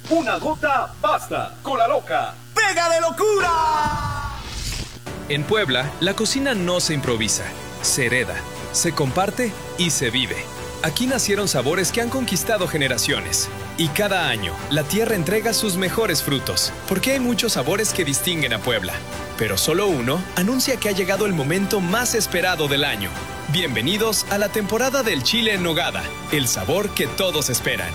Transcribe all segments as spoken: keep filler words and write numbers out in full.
Una gota basta. Cola Loca. ¡Pega de locura! En Puebla, la cocina no se improvisa, se hereda, se comparte y se vive. Aquí nacieron sabores que han conquistado generaciones. Y cada año, la tierra entrega sus mejores frutos, porque hay muchos sabores que distinguen a Puebla. Pero solo uno anuncia que ha llegado el momento más esperado del año. Bienvenidos a la temporada del chile en nogada, el sabor que todos esperan.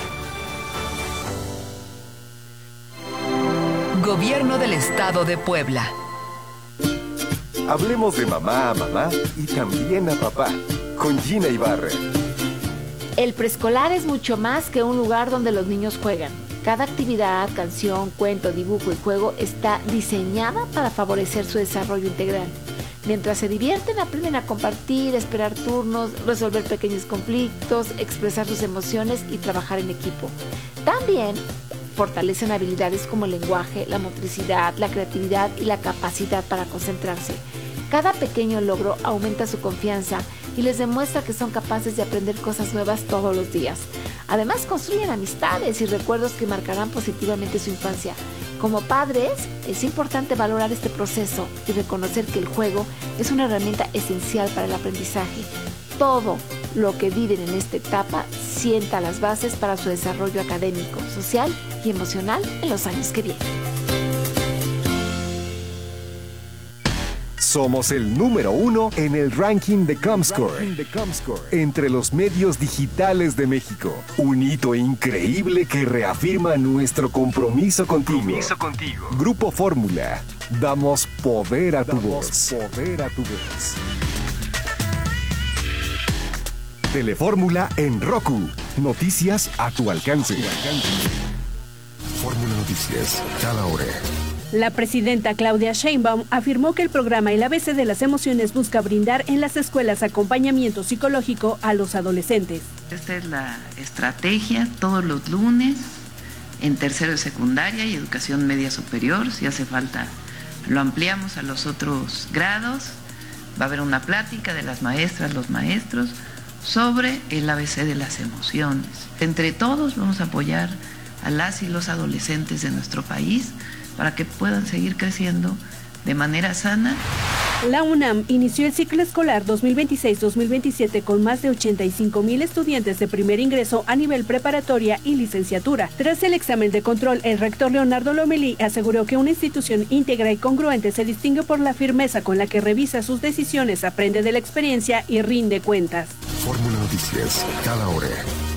Gobierno del Estado de Puebla. Hablemos de mamá a mamá y también a papá, con Gina Ibarra. El preescolar es mucho más que un lugar donde los niños juegan. Cada actividad, canción, cuento, dibujo y juego está diseñada para favorecer su desarrollo integral. Mientras se divierten, aprenden a compartir, esperar turnos, resolver pequeños conflictos, expresar sus emociones y trabajar en equipo. También fortalecen habilidades como el lenguaje, la motricidad, la creatividad y la capacidad para concentrarse. Cada pequeño logro aumenta su confianza y les demuestra que son capaces de aprender cosas nuevas todos los días. Además, construyen amistades y recuerdos que marcarán positivamente su infancia. Como padres, es importante valorar este proceso y reconocer que el juego es una herramienta esencial para el aprendizaje. Todo lo que viven en esta etapa sienta las bases para su desarrollo académico, social y emocional en los años que vienen. Somos el número uno en el ranking de Comscore, entre los medios digitales de México. Un hito increíble que reafirma nuestro compromiso contigo. Compromiso contigo. Grupo Fórmula. Damos poder a tu voz. Poder a tu voz. Telefórmula en Roku. Noticias a tu alcance. Fórmula Noticias, cada hora. La presidenta Claudia Sheinbaum afirmó que el programa El A B C de las Emociones busca brindar en las escuelas acompañamiento psicológico a los adolescentes. Esta es la estrategia todos los lunes en tercero de secundaria y educación media superior. Si hace falta, lo ampliamos a los otros grados. Va a haber una plática de las maestras, los maestros, sobre el A B C de las emociones. Entre todos vamos a apoyar a las y los adolescentes de nuestro país para que puedan seguir creciendo de manera sana. La UNAM inició el ciclo escolar dos mil veintiséis dos mil veintisiete con más de ochenta y cinco mil estudiantes de primer ingreso a nivel preparatoria y licenciatura. Tras el examen de control, el rector Leonardo Lomelí aseguró que una institución íntegra y congruente se distingue por la firmeza con la que revisa sus decisiones, aprende de la experiencia y rinde cuentas. Fórmula Noticias, cada hora.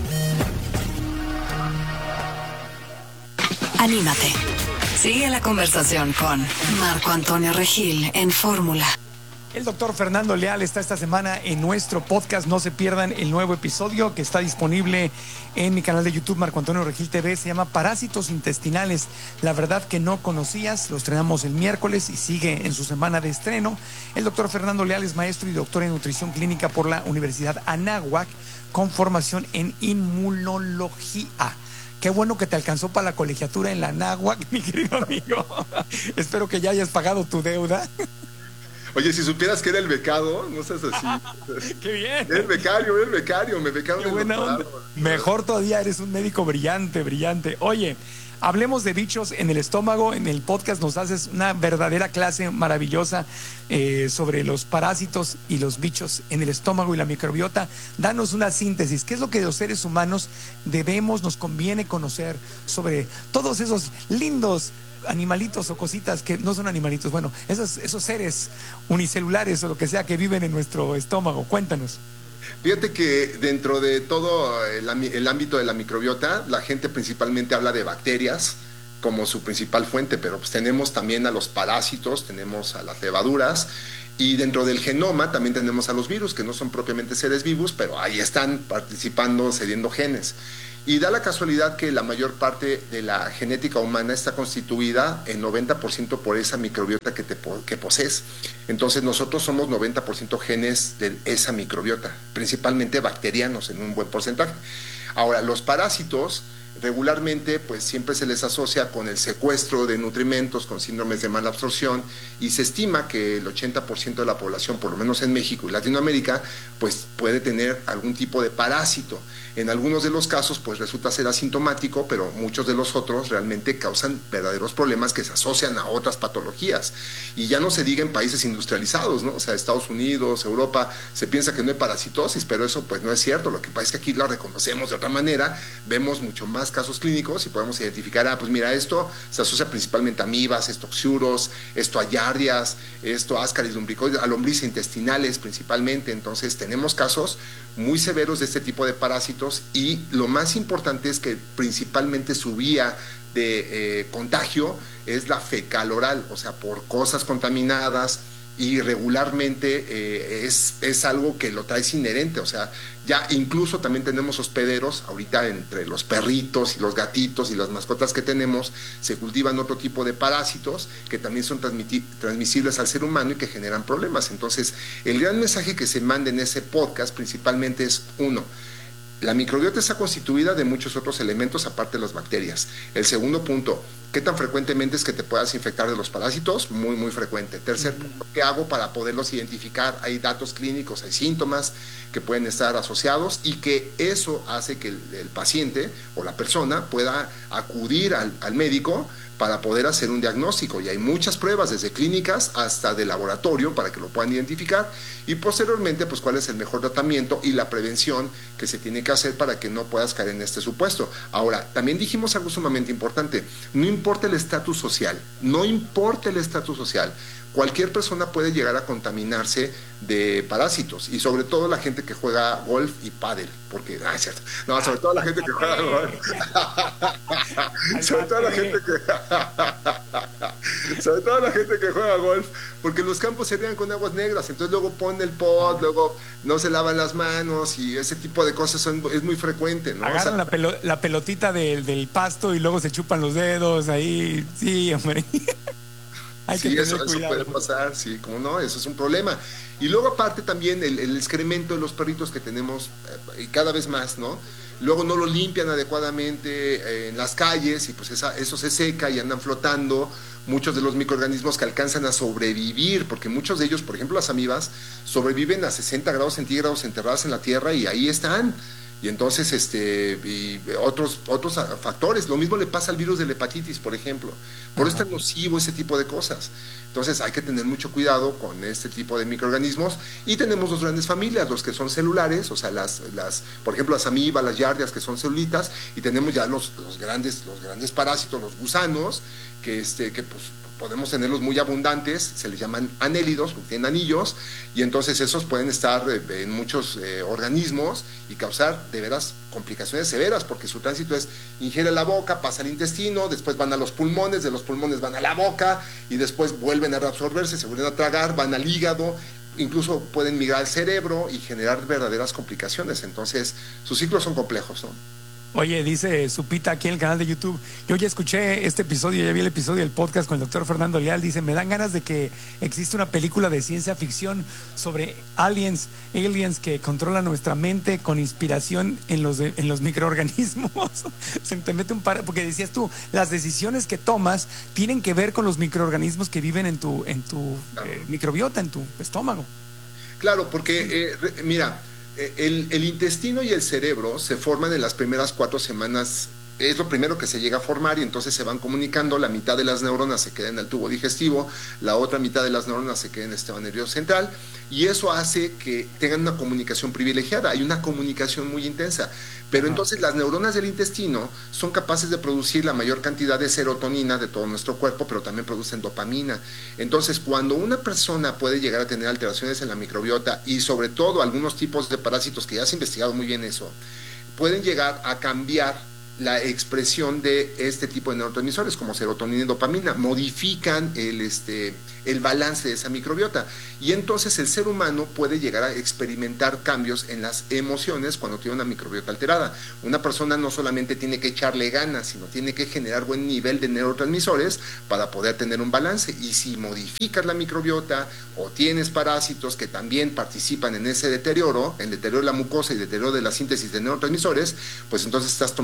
Anímate. Sigue la conversación con Marco Antonio Regil en Fórmula. El doctor Fernando Leal está esta semana en nuestro podcast. No se pierdan el nuevo episodio que está disponible en mi canal de YouTube, Marco Antonio Regil T V. Se llama Parásitos Intestinales. La verdad que no conocías. Lo estrenamos el miércoles y sigue en su semana de estreno. El doctor Fernando Leal es maestro y doctor en nutrición clínica por la Universidad Anáhuac con formación en inmunología. Qué bueno que te alcanzó para la colegiatura en la Anáhuac, mi querido amigo. Espero que ya hayas pagado tu deuda. Oye, si supieras que era el becado, no seas así. ¡Qué bien! Era el becario, era el becario, me becaron. ¡Qué buena onda! Mejor todavía, eres un médico brillante, brillante. Oye, hablemos de bichos en el estómago. En el podcast nos haces una verdadera clase maravillosa eh, sobre los parásitos y los bichos en el estómago y la microbiota. Danos una síntesis. ¿Qué es lo que los seres humanos debemos, nos conviene conocer sobre todos esos lindos animalitos o cositas que no son animalitos, bueno, esos, esos seres unicelulares o lo que sea que viven en nuestro estómago? Cuéntanos. Fíjate que dentro de todo el, el ámbito de la microbiota, la gente principalmente habla de bacterias como su principal fuente, pero pues tenemos también a los parásitos, tenemos a las levaduras, y dentro del genoma también tenemos a los virus, que no son propiamente seres vivos, pero ahí están participando, cediendo genes. Y da la casualidad que la mayor parte de la genética humana está constituida en noventa por ciento por esa microbiota que, te, que posees. Entonces nosotros somos noventa por ciento genes de esa microbiota, principalmente bacterianos en un buen porcentaje. Ahora, los parásitos regularmente pues siempre se les asocia con el secuestro de nutrimentos, con síndromes de mala absorción, y se estima que el ochenta por ciento de la población, por lo menos en México y Latinoamérica, pues puede tener algún tipo de parásito. En algunos de los casos pues resulta ser asintomático, pero muchos de los otros realmente causan verdaderos problemas que se asocian a otras patologías. Y ya no se diga en países industrializados, ¿no? O sea, Estados Unidos, Europa, se piensa que no hay parasitosis, pero eso pues no es cierto. Lo que pasa es que aquí la reconocemos de otra manera, vemos mucho más casos clínicos y podemos identificar, ah, pues mira, esto se asocia principalmente a amibas, esto a oxuros, esto a yardias, esto a ascaris lumbricoides, a lombrices intestinales principalmente. Entonces tenemos casos muy severos de este tipo de parásitos, y lo más importante es que principalmente su vía de eh, contagio es la fecal oral, o sea, por cosas contaminadas, y regularmente eh, es, es algo que lo traes inherente. O sea, ya incluso también tenemos hospederos, ahorita entre los perritos y los gatitos y las mascotas que tenemos, se cultivan otro tipo de parásitos que también son transmisibles al ser humano y que generan problemas. Entonces, el gran mensaje que se manda en ese podcast principalmente es, uno, la microbiota está constituida de muchos otros elementos aparte de las bacterias. El segundo punto, ¿qué tan frecuentemente es que te puedas infectar de los parásitos? Muy, muy frecuente. Tercer punto, ¿qué hago para poderlos identificar? Hay datos clínicos, hay síntomas que pueden estar asociados, y que eso hace que el, el paciente o la persona pueda acudir al, al médico para poder hacer un diagnóstico. Y hay muchas pruebas, desde clínicas hasta de laboratorio, para que lo puedan identificar, y posteriormente pues cuál es el mejor tratamiento y la prevención que se tiene que hacer para que no puedas caer en este supuesto. Ahora, también dijimos algo sumamente importante: no importa el estatus social, no importa el estatus social, cualquier persona puede llegar a contaminarse de parásitos, y sobre todo la gente que juega golf y pádel, porque, ah, es cierto, no, sobre todo la gente que juega golf, sobre todo la gente que, sobre todo la gente que juega golf, porque los campos se riegan con aguas negras, entonces luego ponen el pot, luego no se lavan las manos, y ese tipo de cosas son, es muy frecuente, ¿no? Agarran o sea, la, pelo, la pelotita del, del pasto y luego se chupan los dedos ahí, sí, hombre. Hay sí, que eso, eso puede pasar, sí, como no, eso es un problema. Y luego aparte también el, el excremento de los perritos que tenemos, eh, y cada vez más, ¿no? Luego no lo limpian adecuadamente eh, en las calles, y pues esa, eso se seca y andan flotando muchos de los microorganismos que alcanzan a sobrevivir, porque muchos de ellos, por ejemplo las amibas, sobreviven a sesenta grados centígrados enterradas en la tierra, y ahí están. Y entonces, este, y otros, otros factores, lo mismo le pasa al virus de la hepatitis, por ejemplo. Por eso es tan nocivo ese tipo de cosas. Entonces hay que tener mucho cuidado con este tipo de microorganismos. Y tenemos dos grandes familias, los que son celulares, o sea, las, las, por ejemplo, las amibas, las yardias, que son celulitas, y tenemos ya los, los grandes, los grandes parásitos, los gusanos, que este, que pues podemos tenerlos muy abundantes, se les llaman anélidos, porque tienen anillos, y entonces esos pueden estar eh, en muchos eh, organismos y causar de veras complicaciones severas, porque su tránsito es ingiere la boca, pasa al intestino, después van a los pulmones, de los pulmones van a la boca, y después vuelven a reabsorberse, se vuelven a tragar, van al hígado, incluso pueden migrar al cerebro y generar verdaderas complicaciones. Entonces sus ciclos son complejos, ¿no? Oye, dice Supita aquí en el canal de YouTube, yo ya escuché este episodio, ya vi el episodio del podcast con el doctor Fernando Leal, dice, me dan ganas de que exista una película de ciencia ficción sobre aliens, aliens que controlan nuestra mente con inspiración en los, de, en los microorganismos. Se te mete un par, porque decías tú, las decisiones que tomas tienen que ver con los microorganismos que viven en tu, en tu eh, microbiota, en tu estómago. Claro, porque, eh, mira, El, el intestino y el cerebro se forman en las primeras cuatro semanas, es lo primero que se llega a formar, y entonces se van comunicando. La mitad de las neuronas se queda en el tubo digestivo, la otra mitad de las neuronas se queda en el sistema nervioso central, y eso hace que tengan una comunicación privilegiada, hay una comunicación muy intensa. Pero entonces las neuronas del intestino son capaces de producir la mayor cantidad de serotonina de todo nuestro cuerpo, pero también producen dopamina. Entonces, cuando una persona puede llegar a tener alteraciones en la microbiota, y sobre todo algunos tipos de parásitos, que ya se ha investigado muy bien eso, pueden llegar a cambiar la expresión de este tipo de neurotransmisores como serotonina y dopamina, modifican el, este, el balance de esa microbiota, y entonces el ser humano puede llegar a experimentar cambios en las emociones cuando tiene una microbiota alterada. Una persona no solamente tiene que echarle ganas, sino tiene que generar buen nivel de neurotransmisores para poder tener un balance, y si modificas la microbiota o tienes parásitos que también participan en ese deterioro, el deterioro de la mucosa y deterioro de la síntesis de neurotransmisores, pues entonces estás tomando una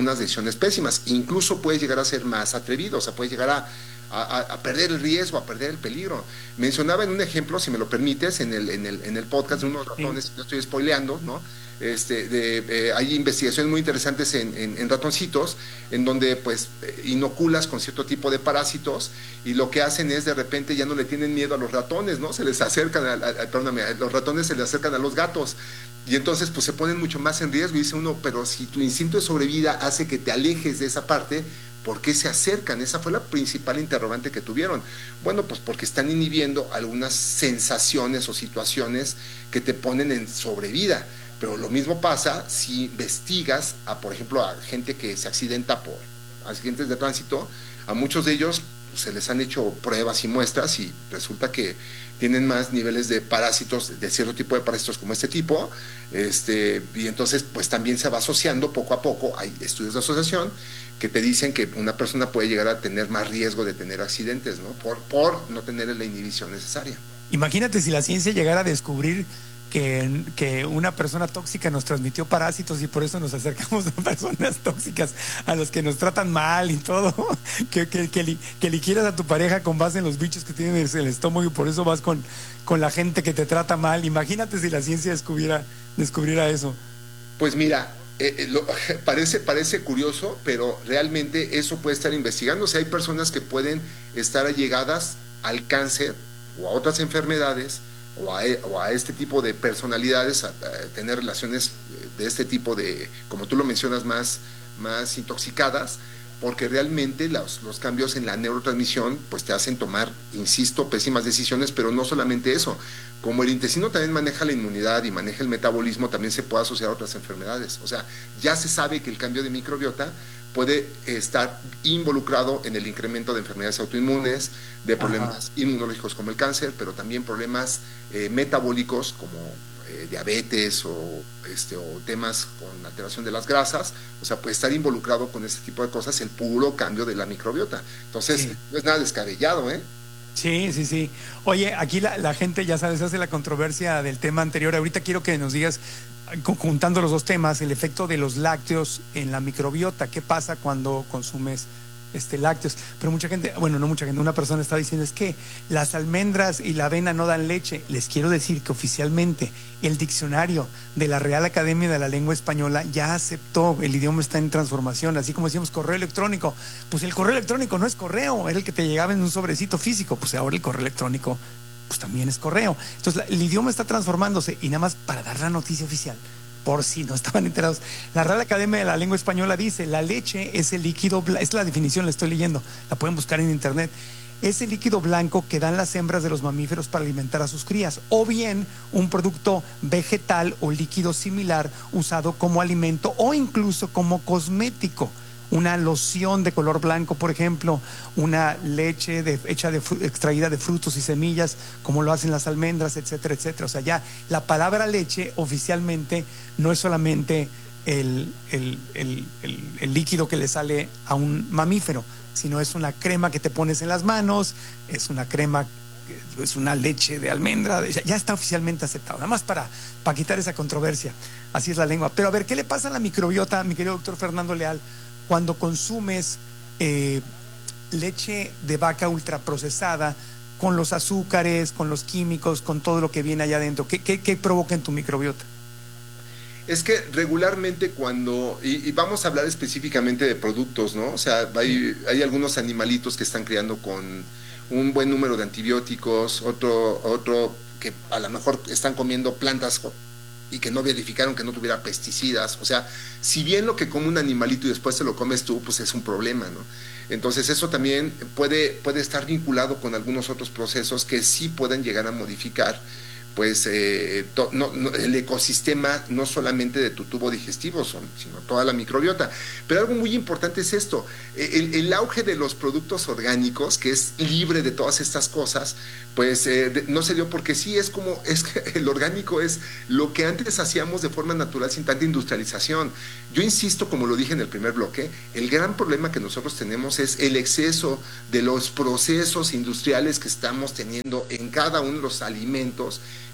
unas decisiones pésimas. Incluso puedes llegar a ser más atrevido, o sea, puedes llegar a, a, a perder el riesgo, a perder el peligro. Mencionaba en un ejemplo, si me lo permites, en el, en el, en el podcast de unos ratones, sí. No estoy spoileando, ¿no? Este, de, eh, hay investigaciones muy interesantes en, en, en ratoncitos, en donde pues inoculas con cierto tipo de parásitos, y lo que hacen es de repente ya no le tienen miedo a los ratones, ¿no? Se les acercan, a, a, perdóname, a los ratones se les acercan a los gatos, y entonces pues se ponen mucho más en riesgo, y dice uno, pero si tu instinto de sobrevida hace que te alejes de esa parte, ¿por qué se acercan? Esa fue la principal interrogante que tuvieron. Bueno, pues porque están inhibiendo algunas sensaciones o situaciones que te ponen en sobrevida. Pero lo mismo pasa si investigas a, por ejemplo, a gente que se accidenta por accidentes de tránsito. A muchos de ellos se les han hecho pruebas y muestras y resulta que tienen más niveles de parásitos, de cierto tipo de parásitos como este tipo, este, y entonces pues también se va asociando poco a poco. Hay estudios de asociación que te dicen que una persona puede llegar a tener más riesgo de tener accidentes, ¿no? Por, por no tener la inhibición necesaria. Imagínate si la ciencia llegara a descubrir Que, que una persona tóxica nos transmitió parásitos y por eso nos acercamos a personas tóxicas, a los que nos tratan mal y todo, que, que, que, li, que liquieras a tu pareja con base en los bichos que tienen en el estómago y por eso vas con, con la gente que te trata mal. Imagínate si la ciencia descubriera, descubriera eso. Pues mira, eh, lo, parece, parece curioso, pero realmente eso puede estar investigando. O sea, hay personas que pueden estar allegadas al cáncer o a otras enfermedades, O a, o a este tipo de personalidades, a, a tener relaciones de este tipo de, como tú lo mencionas, más, más intoxicadas, porque realmente los, los cambios en la neurotransmisión pues te hacen tomar, insisto, pésimas decisiones, pero no solamente eso, como el intestino también maneja la inmunidad y maneja el metabolismo, también se puede asociar a otras enfermedades. O sea, ya se sabe que el cambio de microbiota puede estar involucrado en el incremento de enfermedades autoinmunes, de problemas Ajá. inmunológicos como el cáncer, pero también problemas eh, metabólicos como eh, diabetes o, este, o temas con alteración de las grasas. O sea, puede estar involucrado con este tipo de cosas el puro cambio de la microbiota. Entonces, sí. no es nada descabellado, ¿eh? Sí, sí, sí. Oye, aquí la, la gente, ya sabes, hace la controversia del tema anterior. Ahorita quiero que nos digas, juntando los dos temas, el efecto de los lácteos en la microbiota. ¿Qué pasa cuando consumes este, lácteos? Pero mucha gente, bueno, no mucha gente, una persona está diciendo es que las almendras y la avena no dan leche. Les quiero decir que oficialmente el diccionario de la Real Academia de la Lengua Española ya aceptó, el idioma está en transformación, así como decíamos correo electrónico. Pues el correo electrónico no es correo, era el que te llegaba en un sobrecito físico. Pues ahora el correo electrónico pues también es correo. Entonces la, el idioma está transformándose. Y nada más para dar la noticia oficial, por si no estaban enterados, la Real Academia de la Lengua Española dice: la leche es el líquido, es la definición, la estoy leyendo, la pueden buscar en internet, es el líquido blanco que dan las hembras de los mamíferos para alimentar a sus crías, o bien un producto vegetal o líquido similar usado como alimento o incluso como cosmético. Una loción de color blanco, por ejemplo, una leche de, hecha de, extraída de frutos y semillas, como lo hacen las almendras, etcétera, etcétera. O sea, ya la palabra leche oficialmente no es solamente el, el, el, el, el líquido que le sale a un mamífero, sino es una crema que te pones en las manos, es una crema, es una leche de almendra, ya, ya está oficialmente aceptado, nada más para, para quitar esa controversia. Así es la lengua. Pero a ver, ¿qué le pasa a la microbiota, mi querido doctor Fernando Leal, cuando consumes eh, leche de vaca ultraprocesada, con los azúcares, con los químicos, con todo lo que viene allá adentro? ¿Qué, qué, qué provoca en tu microbiota? Es que regularmente cuando, y, y vamos a hablar específicamente de productos, ¿no? O sea, hay, hay algunos animalitos que están criando con un buen número de antibióticos, otro, otro que a lo mejor están comiendo plantas y que no verificaron que no tuviera pesticidas. O sea, si bien lo que come un animalito y después te lo comes tú, pues es un problema, ¿no? Entonces eso también puede, puede estar vinculado con algunos otros procesos que sí pueden llegar a modificar pues eh, to, no, no, el ecosistema no solamente de tu tubo digestivo, son, sino toda la microbiota. Pero algo muy importante es esto, el, el auge de los productos orgánicos, que es libre de todas estas cosas, pues eh, de, no se dio porque sí, es como, es que el orgánico es lo que antes hacíamos de forma natural sin tanta industrialización. Yo insisto, como lo dije en el primer bloque, el gran problema que nosotros tenemos es el exceso de los procesos industriales que estamos teniendo en cada uno de los alimentos,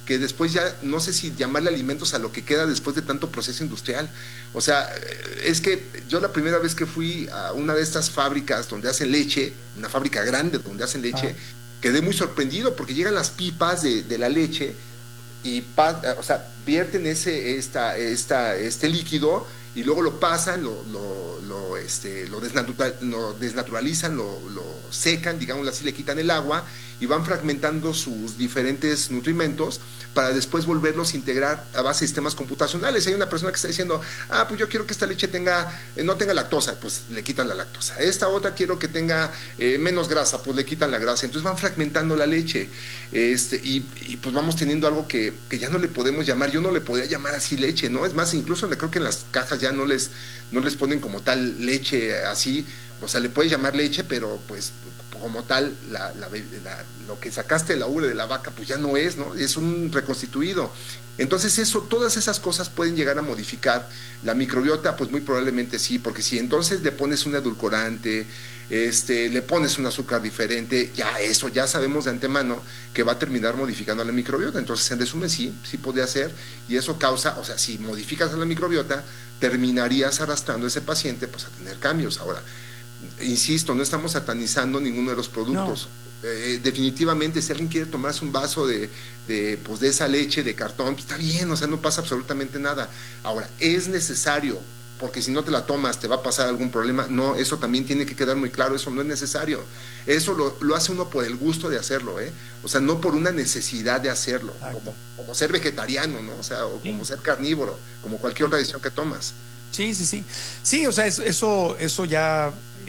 que después ya, no sé si llamarle alimentos a lo que queda después de tanto proceso industrial. O sea, es que yo la primera vez que fui a una de estas fábricas donde hacen leche, una fábrica grande donde hacen leche, ah. quedé muy sorprendido porque llegan las pipas de, de la leche y, pa, o sea, vierten ese, esta, esta, este líquido y luego lo pasan, lo, lo, lo, este, lo, desnatura, lo desnaturalizan, lo, lo secan, digamos así, le quitan el agua y van fragmentando sus diferentes nutrimentos para después volverlos a integrar a base de sistemas computacionales. Hay una persona que está diciendo, ah, pues yo quiero que esta leche tenga, eh, no tenga lactosa, pues le quitan la lactosa. Esta otra quiero que tenga eh, menos grasa, pues le quitan la grasa. Entonces van fragmentando la leche este, y, y pues vamos teniendo algo que, que ya no le podemos llamar, yo no le podría llamar así leche, ¿no? Es más, incluso creo que en las cajas ya no les, no les ponen como tal leche así, o sea, le puedes llamar leche, pero pues como tal, la, la, la, lo que sacaste de la ubre de la vaca, pues ya no es, ¿no? Es un reconstituido. Entonces eso, todas esas cosas pueden llegar a modificar la microbiota, pues muy probablemente sí, porque si entonces le pones un edulcorante, este, le pones un azúcar diferente, ya eso, ya sabemos de antemano que va a terminar modificando la microbiota. Entonces, en resumen, sí, sí podría ser, y eso causa, o sea, si modificas la microbiota, terminarías arrastrando a ese paciente, pues a tener cambios. Ahora, insisto, no estamos satanizando ninguno de los productos. No. Eh, definitivamente, si alguien quiere tomarse un vaso de, de, pues de esa leche de cartón, pues está bien, o sea, no pasa absolutamente nada. Ahora, es necesario, porque si no te la tomas te va a pasar algún problema. No, eso también tiene que quedar muy claro, eso no es necesario. Eso lo, lo hace uno por el gusto de hacerlo, ¿eh? O sea, no por una necesidad de hacerlo, como, como ser vegetariano, ¿no? O sea, o como sí. ser carnívoro, como cualquier otra decisión que tomas. Sí, sí, sí. Sí, o sea, eso, eso ya...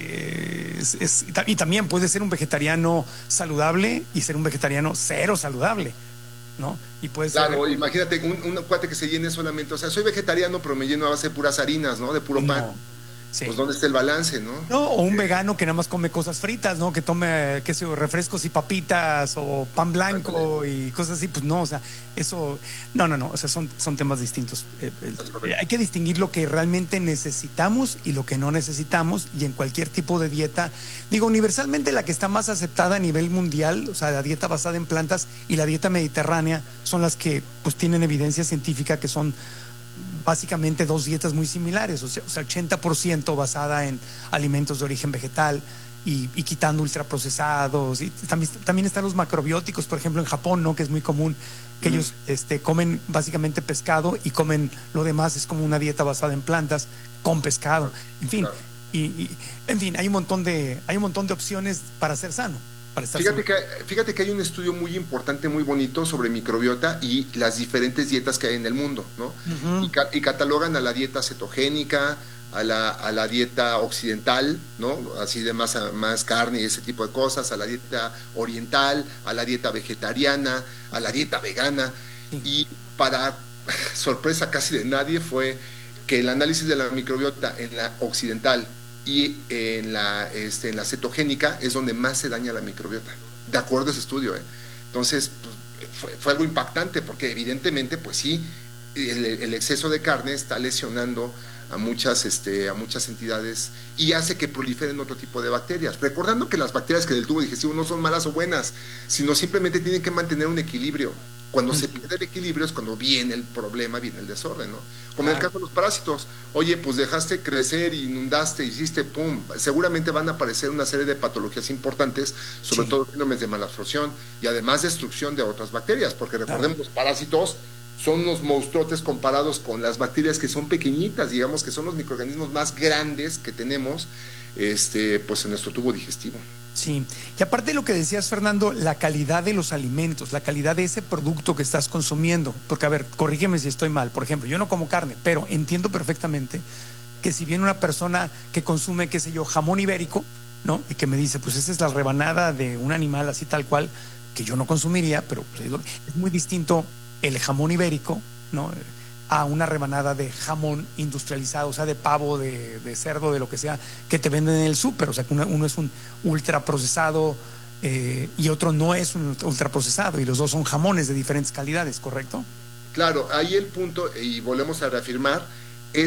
Eh, es, es, y también puede ser un vegetariano saludable y ser un vegetariano cero saludable, ¿no? Y puede ser... Claro, imagínate un, un cuate que se llene solamente, o sea, soy vegetariano pero me lleno a base de puras harinas, ¿no? De puro no. pan. Sí. Pues ¿dónde está el balance, no? No, o un vegano que nada más come cosas fritas, ¿no? Que tome, qué sé yo, refrescos y papitas o pan blanco y cosas así, pues no, o sea, eso, no, no, no, o sea, son, son temas distintos. Eh, eh, hay que distinguir lo que realmente necesitamos y lo que no necesitamos, y en cualquier tipo de dieta, digo, universalmente la que está más aceptada a nivel mundial, o sea, la dieta basada en plantas y la dieta mediterránea son las que pues tienen evidencia científica que son básicamente dos dietas muy similares, o sea, o sea ochenta por ciento basada en alimentos de origen vegetal y, y quitando ultraprocesados. Y también, también están los macrobióticos, por ejemplo, en Japón, ¿no? Que es muy común que mm. ellos este, comen básicamente pescado y comen lo demás, es como una dieta basada en plantas con pescado. En fin, claro. y, y, en fin, hay un montón de, hay un montón de opciones para ser sano. Fíjate que, fíjate que hay un estudio muy importante, muy bonito sobre microbiota y las diferentes dietas que hay en el mundo, ¿no? Uh-huh. y, ca- y catalogan a la dieta cetogénica, a la, a la dieta occidental, ¿no? Así de más, más carne y ese tipo de cosas, a la dieta oriental, a la dieta vegetariana, a la dieta vegana. Sí. Y para sorpresa casi de nadie fue que el análisis de la microbiota en la occidental y en la, este, en la cetogénica es donde más se daña la microbiota, de acuerdo a ese estudio, ¿eh? Entonces, pues, fue, fue algo impactante, porque evidentemente, pues sí, el, el exceso de carne está lesionando a muchas, este, a muchas entidades y hace que proliferen otro tipo de bacterias. Recordando que las bacterias que del tubo digestivo no son malas o buenas, sino simplemente tienen que mantener un equilibrio. Cuando se pierde el equilibrio es cuando viene el problema, viene el desorden, ¿no? Como en el caso de los parásitos. Oye, pues dejaste crecer, inundaste, hiciste pum. Seguramente van a aparecer una serie de patologías importantes, sobre sí. todo síndromes de malabsorción y además destrucción de otras bacterias, porque recordemos, los parásitos son unos monstruotes comparados con las bacterias que son pequeñitas, digamos que son los microorganismos más grandes que tenemos este, pues en nuestro tubo digestivo. Sí, y aparte de lo que decías, Fernando, la calidad de los alimentos, la calidad de ese producto que estás consumiendo, porque a ver, corrígeme si estoy mal, por ejemplo, yo no como carne, pero entiendo perfectamente que si viene una persona que consume, qué sé yo, jamón ibérico, ¿no? Y que me dice, pues esa es la rebanada de un animal así tal cual, que yo no consumiría, pero pues, es muy distinto el jamón ibérico, ¿no? A una rebanada de jamón industrializado, o sea, de pavo, de, de cerdo, de lo que sea, que te venden en el súper. O sea, que uno, uno es un ultraprocesado eh, y otro no es un ultraprocesado, y los dos son jamones de diferentes calidades, ¿correcto? Claro, ahí el punto, y volvemos a reafirmar, es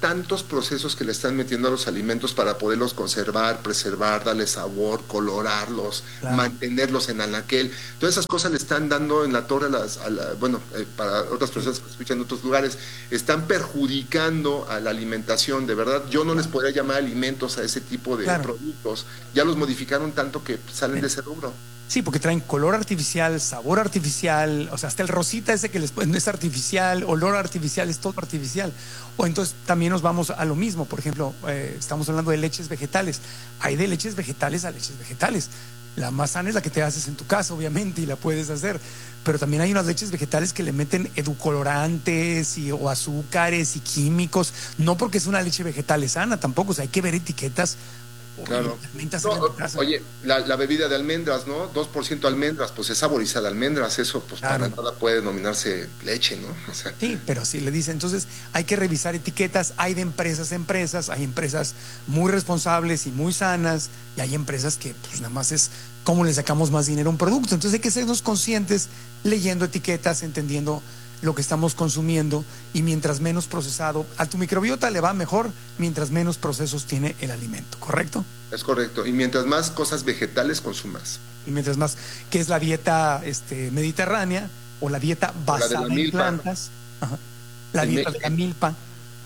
tantos procesos que le están metiendo a los alimentos para poderlos conservar, preservar, darle sabor, colorarlos, claro. mantenerlos en anaquel. Todas esas cosas le están dando en la torre a las, a la, bueno, eh, para otras personas que escuchan en otros lugares, están perjudicando a la alimentación. De verdad, yo no les podría llamar alimentos a ese tipo de claro. productos. Ya los modificaron tanto que salen de ese rubro. Sí, porque traen color artificial, sabor artificial, o sea, hasta el rosita ese que les no es artificial, olor artificial, es todo artificial. O entonces también nos vamos a lo mismo, por ejemplo, eh, estamos hablando de leches vegetales. Hay de leches vegetales a leches vegetales. La más sana es la que te haces en tu casa, obviamente, y la puedes hacer. Pero también hay unas leches vegetales que le meten edulcorantes y, o azúcares y químicos. No porque es una leche vegetal sana tampoco, o sea, hay que ver etiquetas. Claro. No, oye, la, la bebida de almendras, ¿no? dos por ciento almendras, pues es saborizada de almendras, eso pues claro. para nada puede denominarse leche, ¿no? O sea, sí, pero sí le dice, entonces hay que revisar etiquetas, hay de empresas a empresas, hay empresas muy responsables y muy sanas, y hay empresas que pues nada más es cómo le sacamos más dinero a un producto. Entonces hay que sernos conscientes leyendo etiquetas, entendiendo lo que estamos consumiendo, y mientras menos procesado, a tu microbiota le va mejor mientras menos procesos tiene el alimento, ¿correcto? Es correcto, y mientras más cosas vegetales consumas. Y mientras más, que es la dieta este, mediterránea, o la dieta basada en plantas, ajá, la dieta de la milpa.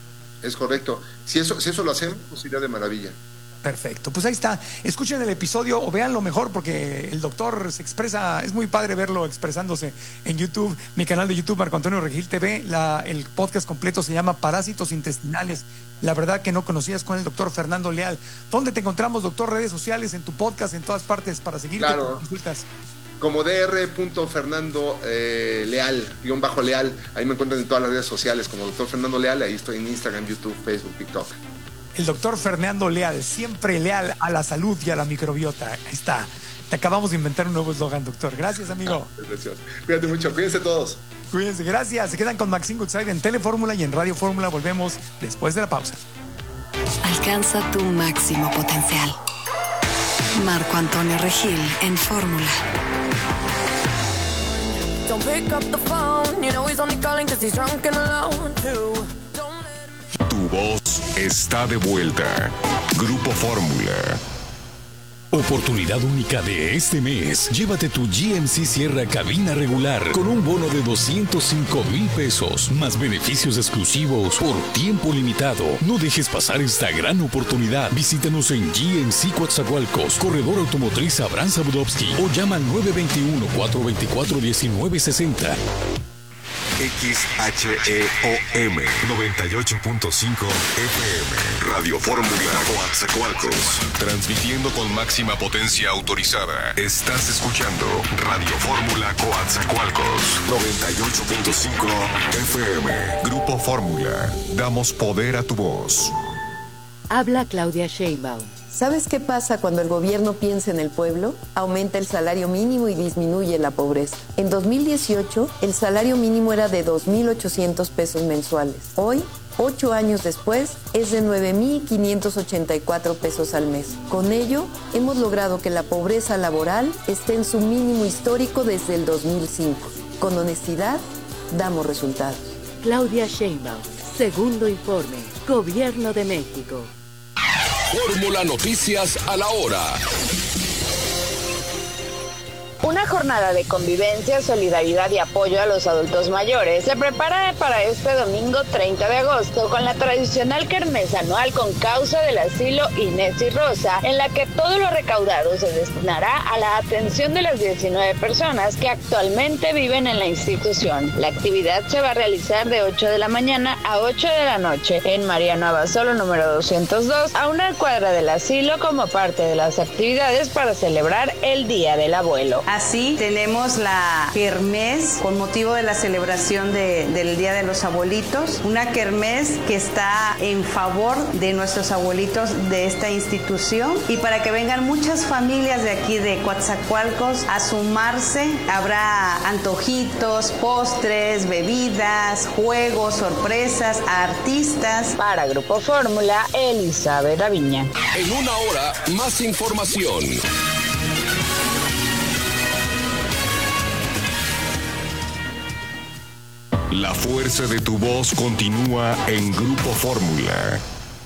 Es correcto, si eso, si eso lo hacemos, pues iría de maravilla. Perfecto, pues ahí está. Escuchen el episodio o véanlo mejor, porque el doctor se expresa, es muy padre verlo expresándose en YouTube, mi canal de YouTube, Marco Antonio Regil T V. La, el podcast completo se llama Parásitos Intestinales. La verdad que no conocías, con el doctor Fernando Leal. ¿Dónde te encontramos, doctor? Redes sociales, en tu podcast, en todas partes, para seguirte. Claro. Como dr. Fernando eh, Leal, guión bajo Leal. Ahí me encuentran en todas las redes sociales como doctor Fernando Leal. Ahí estoy en Instagram, YouTube, Facebook, TikTok. El doctor Fernando Leal, siempre leal a la salud y a la microbiota. Ahí está. Te acabamos de inventar un nuevo eslogan, doctor. Gracias, amigo. Gracias. Cuídate mucho. Cuídense todos. Cuídense. Gracias. Se quedan con Maxine Goodside en Telefórmula y en Radio Fórmula. Volvemos después de la pausa. Alcanza tu máximo potencial. Marco Antonio Regil en Fórmula. Don't pick up the phone. You know he's only calling because he's drunk and alone too. Tu voz está de vuelta. Grupo Fórmula. Oportunidad única de este mes. Llévate tu G M C Sierra cabina regular con un bono de doscientos cinco mil pesos, más beneficios exclusivos por tiempo limitado. No dejes pasar esta gran oportunidad. Visítanos en G M C Coatzacoalcos, Corredor Automotriz Abraham Zabudowski, o llama al nueve dos uno, cuatro dos cuatro, uno nueve seis cero. X H E O M noventa y ocho punto cinco F M Radio Fórmula Coatzacoalcos, transmitiendo con máxima potencia autorizada. Estás escuchando Radio Fórmula Coatzacoalcos noventa y ocho punto cinco F M. Grupo Fórmula, damos poder a tu voz. Habla Claudia Sheinbaum. ¿Sabes qué pasa cuando el gobierno piensa en el pueblo? Aumenta el salario mínimo y disminuye la pobreza. En dos mil dieciocho, el salario mínimo era de dos mil ochocientos pesos mensuales. Hoy, ocho años después, es de nueve mil quinientos ochenta y cuatro pesos al mes. Con ello, hemos logrado que la pobreza laboral esté en su mínimo histórico desde el dos mil cinco. Con honestidad, damos resultados. Claudia Sheinbaum, segundo informe, Gobierno de México. Fórmula Noticias a la hora. Una jornada de convivencia, solidaridad y apoyo a los adultos mayores se prepara para este domingo treinta de agosto con la tradicional kermés anual con causa del asilo Inés y Rosa, en la que todo lo recaudado se destinará a la atención de las diecinueve personas que actualmente viven en la institución. La actividad se va a realizar de ocho de la mañana a ocho de la noche en Mariano Abasolo número doscientos dos, a una cuadra del asilo, como parte de las actividades para celebrar el Día del Abuelo. Así tenemos la kermés con motivo de la celebración de, del Día de los Abuelitos, una kermés que está en favor de nuestros abuelitos de esta institución, y para que vengan muchas familias de aquí de Coatzacoalcos a sumarse. Habrá antojitos, postres, bebidas, juegos, sorpresas, artistas. Para Grupo Fórmula, Elizabeth Aviña. En una hora, más información. La fuerza de tu voz continúa en Grupo Fórmula.